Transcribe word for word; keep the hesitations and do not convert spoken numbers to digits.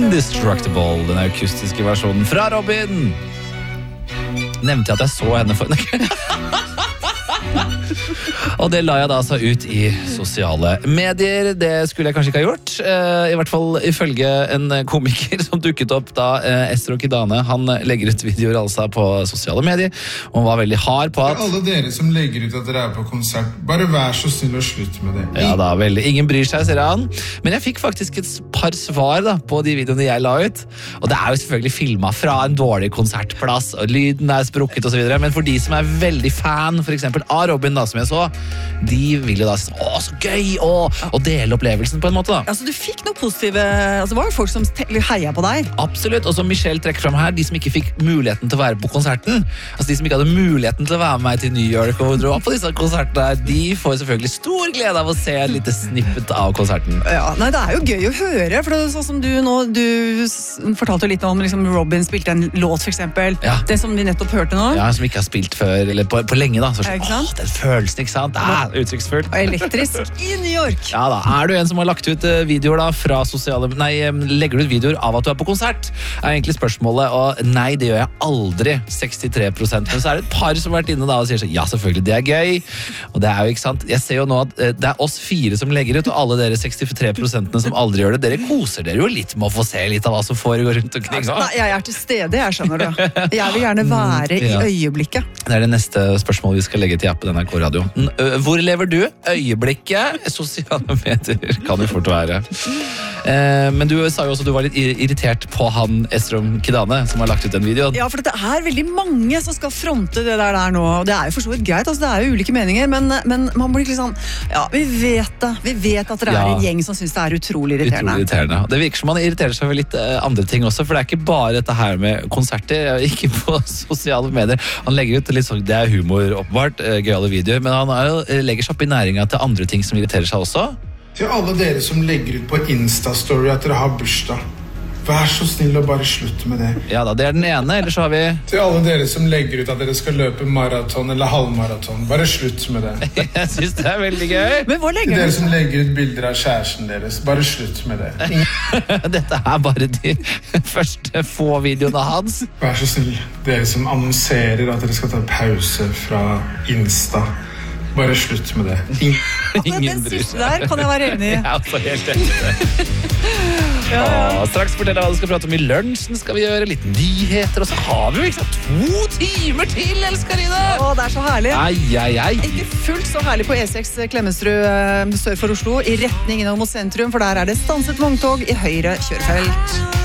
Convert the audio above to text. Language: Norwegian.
Indestructible, den akustiske versjonen fra Robin. Nevnte jeg at jeg så henne for... Og det la jeg da altså ut i sosiale medier. Det skulle jeg kanskje ikke ha gjort. I hvert fall ifølge en komiker som dukket opp da, Estro Kidane. Han legger ut videoer altså på sosiale medier, og han var veldig hard på at... Alle dere som legger ut at dere er på konsert, bare vær så snill og slutt med det. Ja da, veldig. Ingen bryr seg, sier han. Men jeg fikk faktisk et par svar da, på de videoene jeg la ut. Og det er jo selvfølgelig filmet fra en dårlig konsertplass, og lyden er sprukket og så videre. Men for de som er veldig fan, for eksempel av Robin da, som jeg så, de vil jo da si, å, så gøy, og, og dele opplevelsen på en måte da. Altså, du fikk noe positive, altså, det var jo folk som heia på deg. Absolutt, og som Michelle trekker frem her, de som ikke fikk muligheten til å være på konserten, altså de som ikke hadde muligheten til å være med meg til New York og dra på disse konsertene her, de får selvfølgelig stor glede av å se et lite snippet av konserten. Ja, nei, det er jo gøy å høre, for det er sånn som du nå, du fortalte jo litt om liksom, Robin spilte en låt for eksempel, ja. Den som vi nettopp hørte nå. Ja, som ikke har spilt før, eller på, på lenge da, så ja, sånn, åh, den følelsen, ikke sant? Ah, uttrykksfullt. Og elektrisk i New York. Ja da, er du en som har lagt ut videoer da fra sosiale... Nei, legger du ut videoer av at du er på konsert? Er egentlig spørsmålet, og nei, det gjør jeg aldri, sekstitre prosent. Men så er det et par som har vært inne da og sier sånn, ja, selvfølgelig, det er gøy. Og det er jo, ikke sant? Jeg ser jo nå at det er oss fire som legger ut, og alle dere sekstitre prosentene som aldri gjør det, dere koser dere jo litt med å få se litt av hva som foregår rundt omkring. Nei, jeg er til stede, jeg skjønner det. Jeg vil gjerne være i øyeblikket. Det er det neste spørsmålet vi skal legge til appen N R K Radio. Hvor lever du? Øyeblikket? Sosiale medier kan det fort være. Eh, men du sa jo også at du var litt irritert på han Estrom Kidane som har lagt ut den videoen. Ja, for det er veldig mange som skal fronte det der, der nå. Og det er jo for så vidt greit, altså, det er jo ulike meninger, men, men man blir liksom, ja, vi vet det. Vi vet at det er ja. En gjeng som synes det er utrolig irriterende. Utrolig irriterende. Det virker som man irriterer seg for litt uh, andre ting også, for det er ikke bare dette her med konserter, ikke på sosiale medier. Han legger ut litt sånn, det er humor oppbart, uh, gøyale videoer, men han er jo, uh, legger seg opp i næringa til andre ting som irriterer seg også. Til alle dere som legger ut på Insta-story at dere har bursdag, vær så snill og bare slutt med det. Ja da, det er den ene, eller så har vi... Til alle dere som legger ut at dere skal løpe maraton eller halvmaraton, bare slutt med det. Jeg synes det er veldig gøy. Men hva legger Til du? dere som legger ut bilder av kjæresten deres, bare slutt med det. Dette er bare de første få videoene hans. Vær så snill, dere som annonserer at dere skal ta pause fra Insta, bare slutt med det. Ingen den siste der kan jeg være enig i. Jeg er altså helt enig. Ja, ja. Straks fortell hva du skal prate om i lunsjen, skal vi gjøre litt nyheter, og så har vi jo ikke sant, to timer til, elskarine! Å, det er så herlig. Ai, ai, ai. Ikke fullt så herlig på E seks Klemetsrud sør for Oslo, i retning innom mot sentrum, for der er det stanset vogntog i høyre kjørefelt.